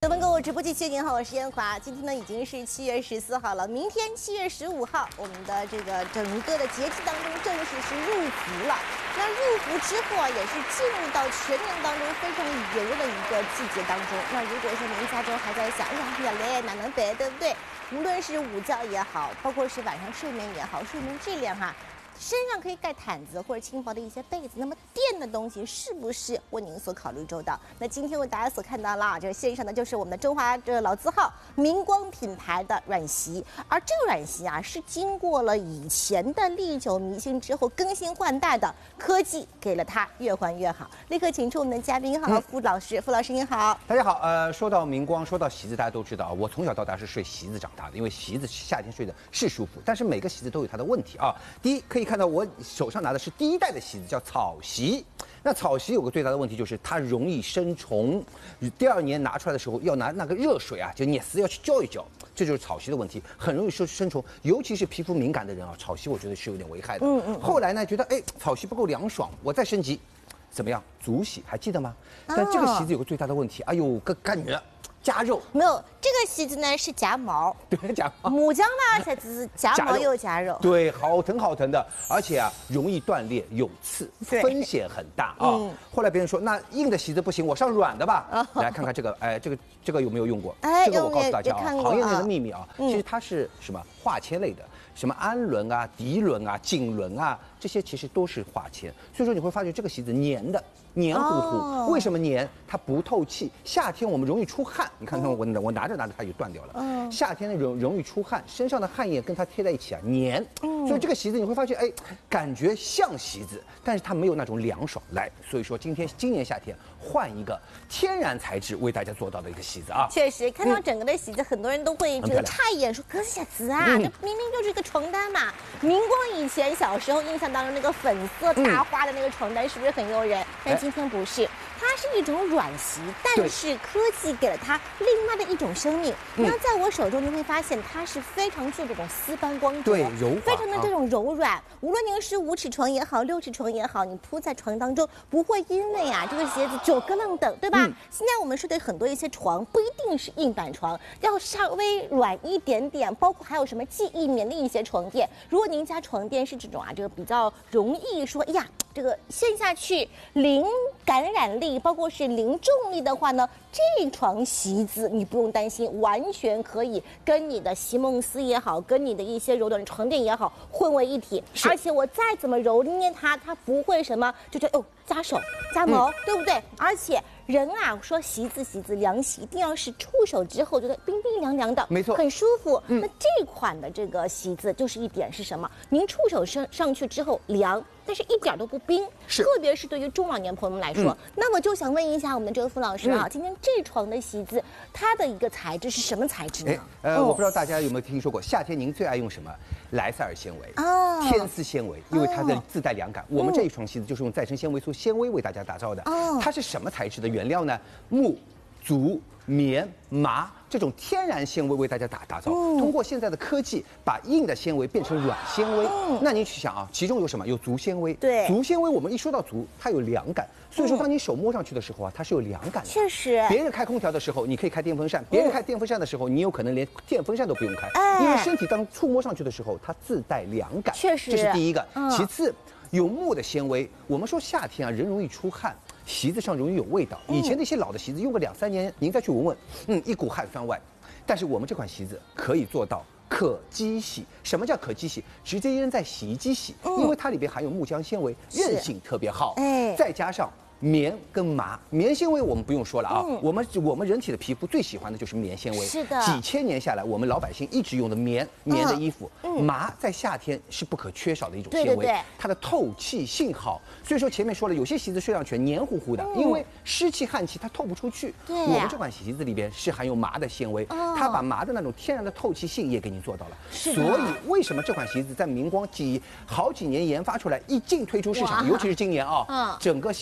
德文购物直播间，您好，我是燕华。今天呢已经是7月14号了，明天7月15号，我们的这个整个的节气当中正式是入伏了。那入伏之后啊，也是进入到全年当中非常油的一个季节当中。那如果说您家中还在想，哎呀累哪能白，对不对？无论是午觉也好，包括是晚上睡眠也好，睡眠质量哈。身上可以盖毯子或者轻薄的一些被子，那么垫的东西是不是为您所考虑周到？那今天为大家所看到了，这个线上的就是我们的中华这老字号明光品牌的软席，而这个软席啊是经过了以前的历久弥新之后更新换代的科技，给了它越换越好。立刻请出我们的嘉宾好，傅老师，傅老师您好。 大家好，说到明光，说到席子，大家都知道，我从小到大是睡席子长大的，因为席子夏天睡的是舒服，但是每个席子都有它的问题啊。第一，可以看到我手上拿的是第一代的席子，叫草席。那草席有个最大的问题就是它容易生虫，第二年拿出来的时候要拿那个热水啊，就镊丝要去浇一浇，这就是草席的问题，很容易生虫，尤其是皮肤敏感的人啊，草席我觉得是有点危害的。后来呢，觉得草席不够凉爽，我再升级，怎么样？足席还记得吗？但这个席子有个最大的问题，哎呦，干女儿。加肉没有，这个席子呢是夹毛， 对，夹毛。 母姜呢才只是夹毛又夹肉， 对，好疼的，而且啊容易断裂有刺，风险很大啊。后来别人说那硬的席子不行，我上软的吧。来看看这个，这个有没有用过？这个我告诉大家啊，行业内的秘密啊，其实它是什么化纤类的。什么氨纶啊、涤纶啊、锦纶啊，这些其实都是化纤，所以说你会发觉这个席子黏的，黏糊糊。为什么黏？它不透气。夏天我们容易出汗，你看我拿着它就断掉了。夏天容易出汗，身上的汗液跟它贴在一起啊，黏。所以这个席子你会发现，感觉像席子，但是它没有那种凉爽。来，所以说今年夏天换一个天然材质为大家做到的一个席子啊。 确实，看到整个的席子，很多人都会这个诧异眼说：“可是席子啊，这明明就是个床单嘛。”明光以前小时候印象当中那个粉色大花的那个床单是不是很诱人？但今天不是，它是一种软席，但是科技给了它另外的一种生命。那在我手中你会发现它是非常具这种丝般光泽， 对，柔滑， 非常的这种柔软。无论您是5尺床也好，6尺床也好，你铺在床当中不会因为啊这个鞋子9咯楞等，对吧？现在我们说的很多一些床不一定是硬板床，要稍微软一点点，包括还有什么记忆棉的一些床垫。如果您家床垫是这种啊，这个比较容易说，哎呀，这个陷下去零感染力，包括是零重力的话呢，这床席子你不用担心，完全可以跟你的席梦思也好，跟你的一些柔软的床垫也好混为一体。而且我再怎么揉捏它，它不会什么就觉得夹手夹毛，对不对？而且人啊，说席子凉席一定要是触手之后觉得冰冰凉凉的， 没错， 很舒服。那这款的这个席子就是一点是什么？您触手上去之后凉，但是一点都不冰，特别是对于中老年朋友们来说。那我就想问一下我们这个傅老师啊，今天这床的席子它的一个材质是什么材质呢？ 我不知道大家有没有听说过，夏天您最爱用什么？莱赛尔纤维天丝纤维，因为它的自带凉感。我们这一床席子就是用再生纤维素纤维为大家打造的。它是什么材质的原料呢？木、竹、棉、麻这种天然纤维为大家打造。通过现在的科技，把硬的纤维变成软纤维。那你去想啊，其中有什么？有竹纤维。 对， 竹纤维我们一说到竹，它有凉感，所以说当你手摸上去的时候啊，它是有凉感的。 确实， 别人开空调的时候，你可以开电风扇；别人开电风扇的时候，你有可能连电风扇都不用开，因为身体当触摸上去的时候，它自带凉感。 确实， 这是第一个。其次，有木的纤维。我们说夏天啊，人容易出汗。席子上容易有味道，以前那些老的席子用个2、3年，您再去闻闻，一股汗酸味。但是我们这款席子可以做到可机洗。什么叫可机洗？直接扔在洗衣机洗，因为它里边含有木浆纤维，韧性特别好。再加上棉跟麻，棉纤维我们不用说了啊，我们人体的皮肤最喜欢的就是棉纤维。 是的， 几千年下来，我们老百姓一直用的棉的衣服，麻在夏天是不可缺少的一种纤维，它的透气性好。所以说前面说了，有些席子睡上去黏糊糊的，因为湿气汗气它透不出去。我们这款席子里边是含有麻的纤维，它把麻的那种天然的透气性也给你做到了。所以为什么这款席子在明光好几年研发出来，一经推出市场，尤其是今年啊，整个线下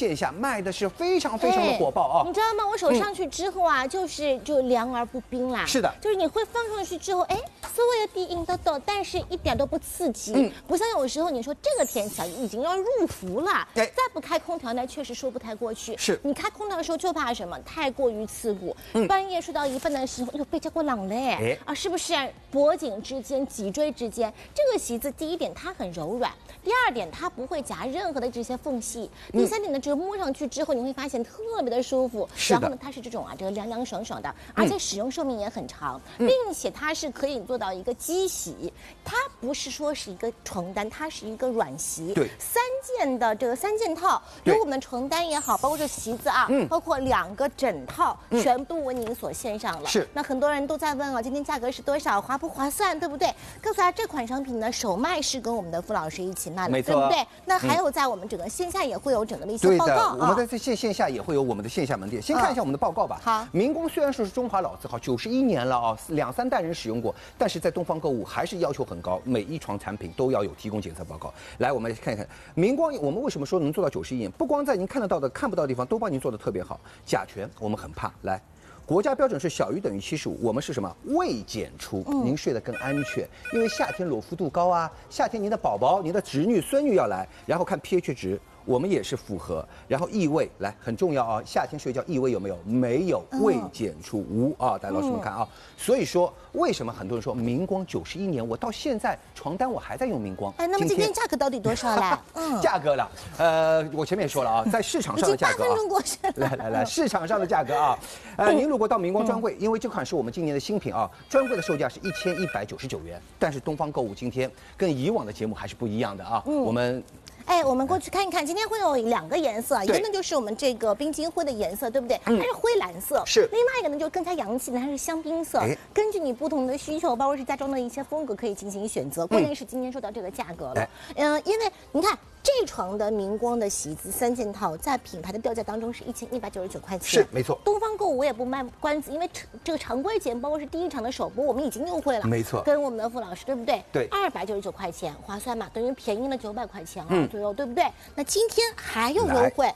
卖的是非常的火爆啊！ 你知道吗？我手上去之后啊，就凉而不冰啦。 是的， 就是你会放上去之后，哎，所有的低音都抖，但是一点都不刺激。不像有时候你说这个天气啊，已经要入伏了，再不开空调呢，确实说不太过去。 是你开空调的时候就怕什么？太过于刺骨。半夜睡到一半的时候，又被这过冷嘞，啊，是不是？脖颈之间、脊椎之间，这个席子第一点它很柔软，第二点它不会夹任何的这些缝隙，第三点呢，就是摸上去之后你会发现特别的舒服。然后呢，它是这种这个凉凉爽爽的，而且使用寿命也很长，并且它是可以做到一个机洗，它不是说是一个床单，它是一个软席。 对 ，3件的这个3件套，有我们的床单也好，包括这席子啊，包括2个枕套，全部为您所献上了。 是。 那很多人都在问今天价格是多少，划不划算，对不对？告诉大家，这款商品呢，首卖是跟我们的傅老师一起卖了，对不对？那还有在我们整个线下也会有整个的一些报告啊。 我们在线下也会有我们的线下门店。先看一下我们的报告吧。 好， 明光虽然说是中华老字号，91年了啊，2、3代人使用过，但是在东方购物还是要求很高，每一床产品都要有提供检测报告。来，我们看一看明光，我们为什么说能做到91年？不光在您看得到的、看不到的地方都帮您做的特别好。甲醛我们很怕，来。国家标准是小于等于75，我们是什么？未检出，您睡得更安全。因为夏天裸肤度高啊，夏天您的宝宝、您的侄女、孙女要来，然后看 pH 值。我们也是符合，然后异味来很重要啊，夏天睡觉异味有没有？没有，未检出无啊，大家老师们看啊。所以说，为什么很多人说明光91年，我到现在床单我还在用明光？ 哎，那么今天价格到底多少嘞？ 价格了，我前面也说了啊，在市场上的价格啊，来，市场上的价格啊，您如果到明光专柜，因为这款是我们今年的新品啊，专柜的售价是1199元，但是东方购物今天跟以往的节目还是不一样的啊，我们。 哎，我们过去看一看，今天会有2个颜色，一个呢就是我们这个冰晶灰的颜色，对不对？它是灰蓝色。 是。 另外一个呢就更加洋气的，它是香槟色。根据你不同的需求，包括是家装的一些风格，可以进行选择。关键是今天说到这个价格了，因为你看。这床的明光的席子3件套，在品牌的标价当中是1199块钱， 是没错。 东方购物我也不卖关子，因为这个常规节目，包括是第1场的首播，我们已经优惠了， 没错。跟我们的傅老师，对不对？ 对 ，299块钱，划算嘛？等于便宜了900块钱左右，对不对？那今天还有优惠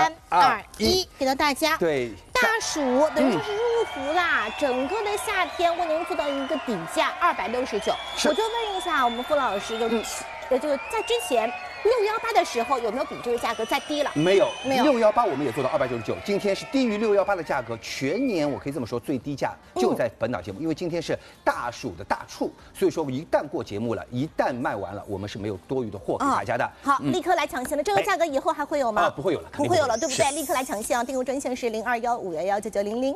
，3、2、1，给到大家。 对， 大暑等于说是入伏啦，整个的夏天为您做到一个底价269。我就问一下我们傅老师，就在之前。618的时候有没有比这个价格再低了？ 没有，618我们也做到299，今天是低于618的价格，全年我可以这么说，最低价就在本档节目，因为今天是大暑的大促，所以说一旦过节目了，一旦卖完了，我们是没有多余的货给大家的。 好，立刻来抢现了，这个价格以后还会有吗？ 不会有了， 不会有了，对不对？立刻来抢现啊！订购专线是0215119900。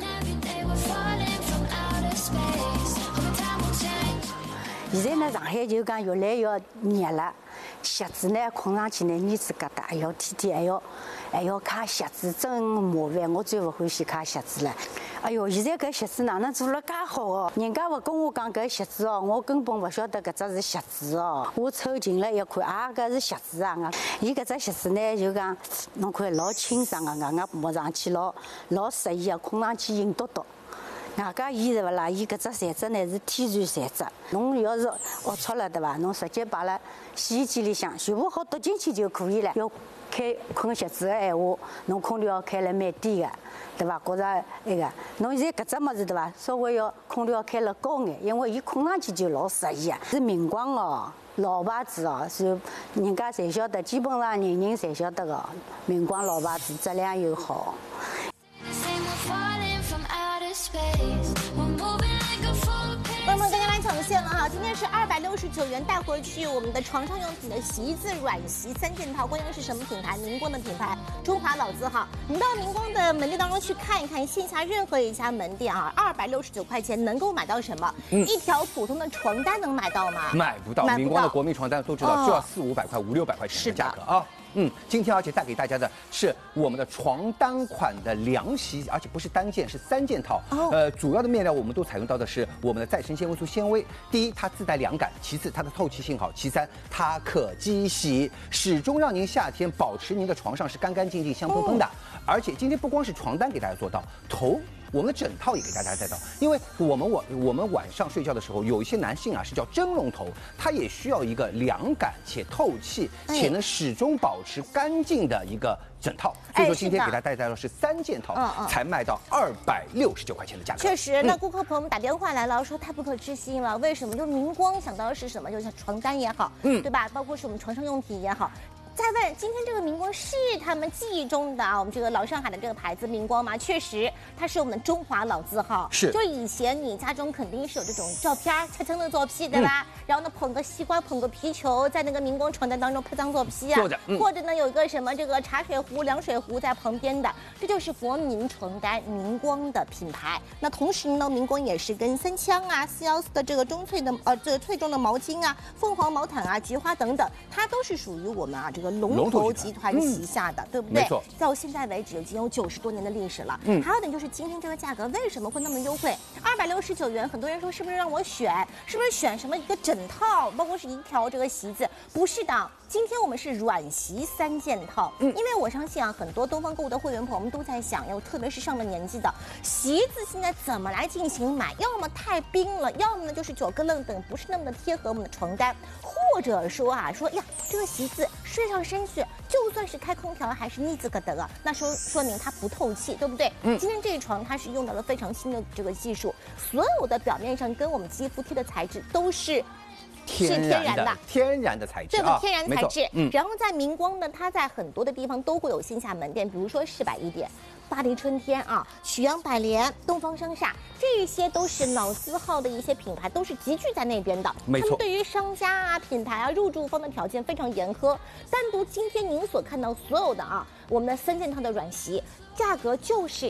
现在呢，上海就讲越来越热了，鞋子呢困上去呢，黏子疙瘩，还要天天还要揩鞋子，真麻烦。我最不欢喜揩鞋子了。哎哟，现在搿鞋子哪能做了介好哦？人家勿跟我讲搿鞋子哦，我根本勿晓得搿只是鞋子哦。我凑近了一看，啊，搿是鞋子啊！伊搿只鞋子呢，就讲侬看老清爽个，摸上去老适意个，困上去硬嘟嘟。外加伊是勿啦？伊搿只材质呢是天然材质。侬要是龌龊了对伐？侬直接摆辣洗衣机里向，全部好倒进去就可以了。要开困鞋子个闲话，侬空调要开了蛮低个，对伐？觉着那个，侬现在搿只物事对伐？稍微要空调开了高眼，因为伊困上去就老适意啊。是明光哦，老牌子哦，是人家侪晓得，基本上人侪晓得个。明光老牌子，质量又好。 那么大家来抢现了哈，今天是269元带回去我们的床上用品的席子软席3件套，关键是什么品牌？明光的品牌，中华老字号。你到明光的门店当中去看一看，线下任何一家门店啊，269块钱能够买到什么？一条普通的床单能买到吗？ 买不到。明光的国民床单都知道，就要400-500块、500-600块钱的价格啊。今天而且带给大家的是我们的床单款的凉席，而且不是单件，是3件套。主要的面料我们都采用到的是我们的再生纤维素纤维。第一，它自带凉感；其次，它的透气性好；其三，它可机洗，始终让您夏天保持您的床上是干干净净、香喷喷的。而且今天不光是床单给大家做到，头我们的枕套也给大家带到，因为我们晚上睡觉的时候，有一些男性啊是叫蒸笼头，他也需要一个凉感且透气，且能始终保持干净的一个枕套。所以说今天给大家带到的是3件套，才卖到269块钱的价格。 确实，那顾客朋友们打电话来了，说太不可置信了，为什么？就明光想到的是什么？就像床单也好，对吧？包括是我们床上用品也好。再问，今天这个明光是他们记忆中的我们这个老上海的这个牌子明光吗？确实，它是我们中华老字号。 是， 就以前你家中肯定是有这种照片，擦枪的照片，对吧？然后呢，捧个西瓜，捧个皮球，在那个明光床单当中拍张照片啊。 坐着， 或者呢，有一个什么这个茶水壶、凉水壶在旁边的，这就是国民床单明光的品牌。那同时呢，明光也是跟三枪啊、414的这个中翠的这个翠中的毛巾啊、凤凰毛毯啊、菊花等等，它都是属于我们这个龙头集团旗下的，对不对？ 没错。 到现在为止已经有90多年的历史了。还有点就是今天这个价格为什么会那么优惠？269元，很多人说是不是让我选？是不是选什么一个枕套，包括是一条这个席子？不是的。今天我们是软席3件套，因为我相信很多东方购物的会员朋友们都在想，特别是上了年纪的席子现在怎么来进行买？要么太冰了，要么呢就是9个愣等，不是那么的贴合我们的床单，或者说说呀，这个席子睡上身去，就算是开空调还是腻子个的那说明它不透气，对不对？今天这一床它是用到了非常新的这个技术，所有的表面上跟我们肌肤贴的材质都是天然的材质，对不？天然材质。然后在明光呢，它在很多的地方都会有线下门店，比如说世百一店、巴黎春天曲阳百联、东方商厦，这些都是老字号的一些品牌，都是集聚在那边的。 没错。 他们对于商家品牌入驻方的条件非常严苛。单独今天您所看到所有的我们的3件套的软席。价格就是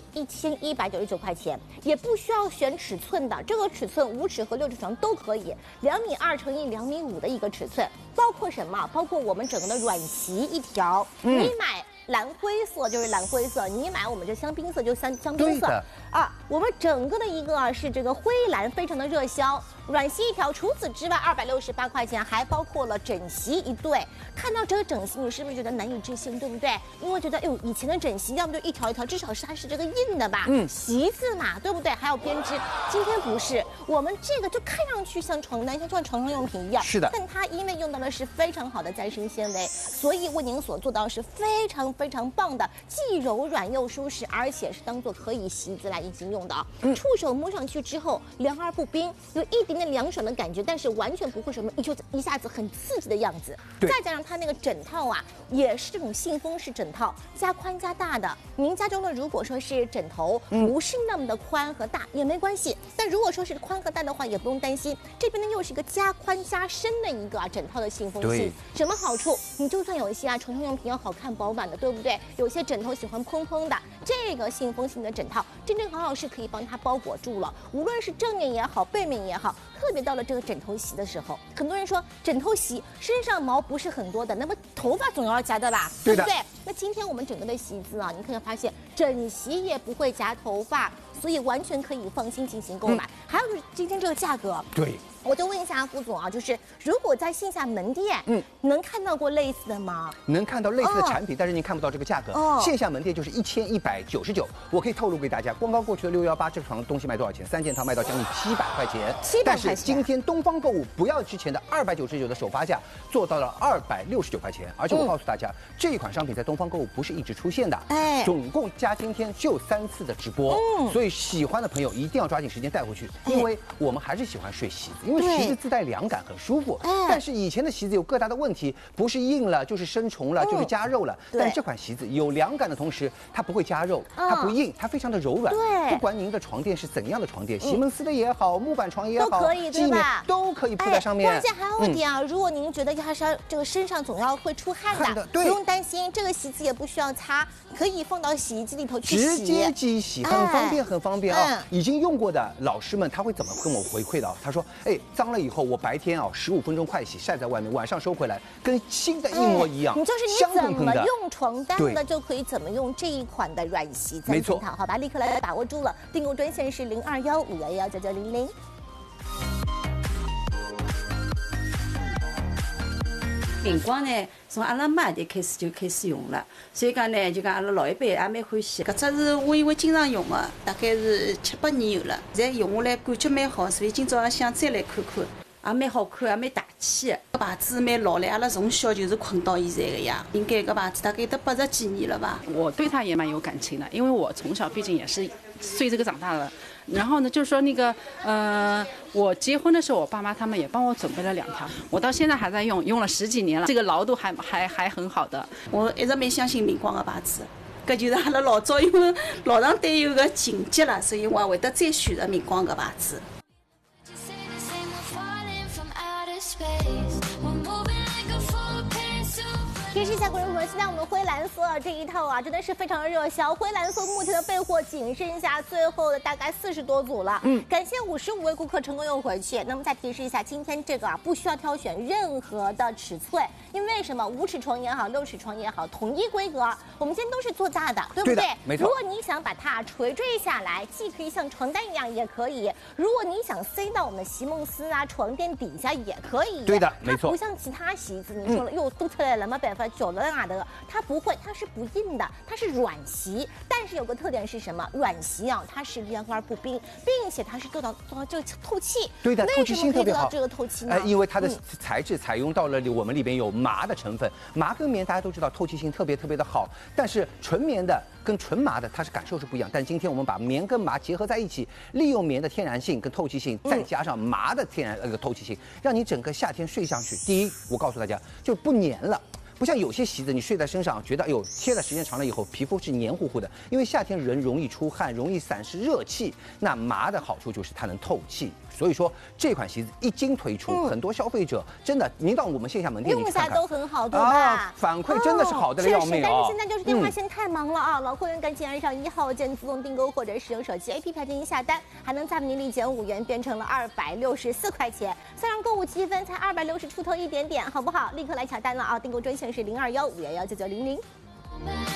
1199块钱，也不需要选尺寸的，这个尺寸5尺和6尺床都可以，2.2米乘以2.5米的一个尺寸，包括什么？包括我们整个的软席一条，你买蓝灰色就是蓝灰色，你买我们这香槟色就香槟色我们整个的一个是这个灰蓝，非常的热销。软席一条，除此之外268块钱，还包括了枕席一对。看到这个枕席，你是不是觉得难以置信，对不对？因为觉得以前的枕席要么就一条一条，至少是它是这个硬的吧，席子嘛，对不对？还有编织。今天不是，我们这个就看上去像床单，像床上用品一样。 是的。 但它因为用到的是非常好的再生纤维，所以为您所做到是非常非常棒的，既柔软又舒适，而且是当做可以席子来进行用的触手摸上去之后凉而不冰，有一点点凉爽的感觉，但是完全不会什么一下子很刺激的样子。再加上它那个枕套也是这种信封式枕套，加宽加大的。您家中的如果说是枕头不是那么的宽和大也没关系，但如果说是宽和大的话也不用担心。这边呢又是一个加宽加深的一个枕套的信封性，什么好处？你就算有一些床上用品要好看饱满的，对不对？有些枕头喜欢蓬蓬的，这个信封性的枕套真正好是可以帮它包裹住了，无论是正面也好，背面也好。特别到了这个枕头席的时候，很多人说枕头席身上毛不是很多的，那么头发总要夹的吧，对不对？那今天我们整个的席子你可以发现枕席也不会夹头发，所以完全可以放心进行购买。还有就是今天这个价格， 对。 我就问一下副总就是如果在线下门店，能看到过类似的吗？ 能看到类似的产品，但是您看不到这个价格。线下门店就是1199，我可以透露给大家，刚刚过去的618这床东西卖多少钱？3件套卖到将近700块钱。但是今天东方购物不要之前的299的首发价，做到了269块钱。而且我告诉大家，这一款商品在东方购物不是一直出现的，总共加今天就3次的直播。所以喜欢的朋友一定要抓紧时间带回去，因为我们还是喜欢睡席子。因为席子自带凉感，很舒服。但是以前的席子有各大的问题，不是硬了就是生虫了，就是加肉了。但这款席子有凉感的同时，它不会加肉，它不硬，它非常的柔软。不管您的床垫是怎样的床垫，席梦思的也好，木板床也好， 都可以，对吧？ 都可以铺在上面。 关键还有一点如果您觉得它是这个身上总要会出汗的，不用担心，这个席子也不需要擦，可以放到洗衣机里头去洗， 直接机洗，很方便，很方便已经用过的老师们他会怎么跟我回馈的？他说，脏了以后，我白天15分钟快洗，晒在外面，晚上收回来，跟新的一模一样。 你就是你怎么用床单的，就可以怎么用这一款的软席3件套，好吧？立刻来把握住了，订购专线是0215119900。 明光呢，从阿拉妈就开始用了，所以讲呢，就讲阿拉老一辈也蛮欢喜。搿只是我因为经常用的，大概是7、8年有了，现在用下来感觉蛮好，所以今朝也想再来看看，也蛮好看，也蛮大气的。搿牌子蛮老了，阿拉从小就是困到现在的呀。应该搿牌子大概有得80几年了吧。 我对它也蛮有感情的，因为我从小毕竟也是随这个长大了。然后呢，就是说那个我结婚的时候，我爸妈他们也帮我准备了2条，我到现在还在用，用了10几年了，这个牢度还很好的。 我一直蛮相信明光的牌子，搿就是阿拉老早因为老上对有个情节了，所以我也会得再选择明光搿牌子。 提示一下观众朋友，现在我们灰蓝色这一套啊，真的是非常热销。灰蓝色目前的备货仅剩下最后的大概40多组了。感谢55位顾客成功用回去。那么再提示一下，今天这个啊不需要挑选任何的尺寸，因为什么？5尺床也好，6尺床也好，统一规格。我们今天都是做大的，对不对？ 没错。 如果你想把它垂坠下来，既可以像床单一样，也可以；如果你想塞到我们的席梦思啊、床垫底下，也可以。 对的，没错。 它不像其他席子，你说了又凸出来了，没办法。久了哪的，它不会，它是不硬的，它是软席。但是有个特点是什么？软席啊，它是连而不冰，并且它是做到这个透气。 对的，透气性特别好。 这个透气呢？ 因为它的材质采用到了我们里边有麻的成分，麻跟棉大家都知道透气性特别的好，但是纯棉的跟纯麻的它是感受是不一样。但今天我们把棉跟麻结合在一起，利用棉的天然性跟透气性，再加上麻的天然透气性，让你整个夏天睡上去。第一，我告诉大家就不黏了。不像有些席子，你睡在身上，觉得哎呦，贴的时间长了以后，皮肤是黏糊糊的。因为夏天人容易出汗，容易散失热气。那麻的好处就是它能透气，所以说这款席子一经推出，很多消费者真的，您到我们线下门店用起来都很好，对吧？ 反馈真的是好的要命但是现在就是电话线太忙了啊！老会员赶紧按上1号键自动订购，或者使用手机 APP 进行下单，还能再您立减5元，变成了264块钱，算上购物积分才260出头一点点，好不好？立刻来抢单了啊！订购专线是0215119900。